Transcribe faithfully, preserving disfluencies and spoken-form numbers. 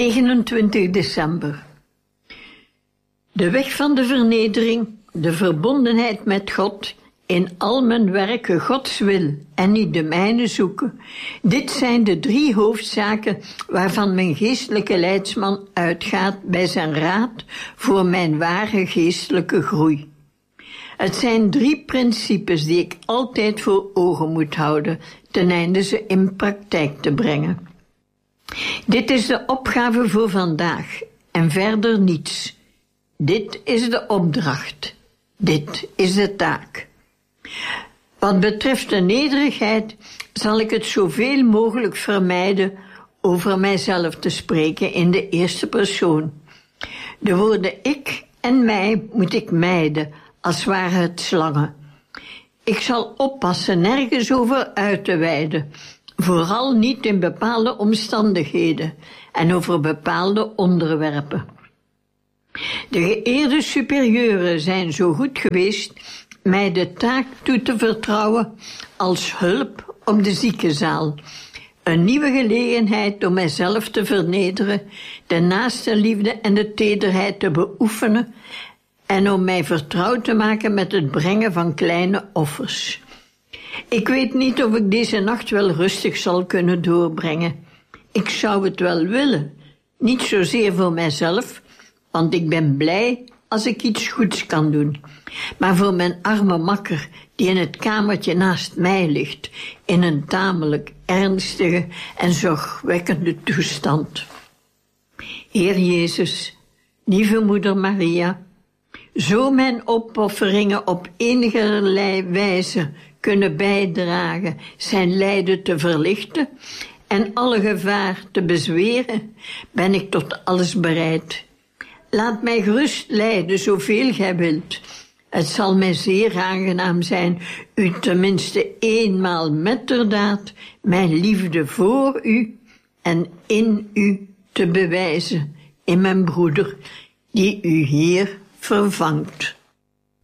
negenentwintig december. De weg van de vernedering, de verbondenheid met God, in al mijn werken Gods wil en niet de mijne zoeken. Dit zijn de drie hoofdzaken waarvan mijn geestelijke leidsman uitgaat bij zijn raad voor mijn ware geestelijke groei. Het zijn drie principes die ik altijd voor ogen moet houden, ten einde ze in praktijk te brengen. Dit is de opgave voor vandaag en verder niets. Dit is de opdracht. Dit is de taak. Wat betreft de nederigheid zal ik het zoveel mogelijk vermijden over mijzelf te spreken in de eerste persoon. De woorden ik en mij moet ik mijden, als waren het slangen. Ik zal oppassen nergens over uit te weiden, vooral niet in bepaalde omstandigheden en over bepaalde onderwerpen. De geëerde superieuren zijn zo goed geweest mij de taak toe te vertrouwen als hulp op de ziekenzaal. Een nieuwe gelegenheid om mijzelf te vernederen, de naaste liefde en de tederheid te beoefenen en om mij vertrouwd te maken met het brengen van kleine offers. Ik weet niet of ik deze nacht wel rustig zal kunnen doorbrengen. Ik zou het wel willen, niet zozeer voor mijzelf, want ik ben blij als ik iets goeds kan doen. Maar voor mijn arme makker, die in het kamertje naast mij ligt, in een tamelijk ernstige en zorgwekkende toestand. Heer Jezus, lieve moeder Maria, zo mijn opofferingen op enigerlei wijze kunnen bijdragen zijn lijden te verlichten en alle gevaar te bezweren, ben ik tot alles bereid. Laat mij gerust lijden zoveel gij wilt. Het zal mij zeer aangenaam zijn u tenminste eenmaal metterdaad mijn liefde voor u en in u te bewijzen, in mijn broeder, die u hier vervangt.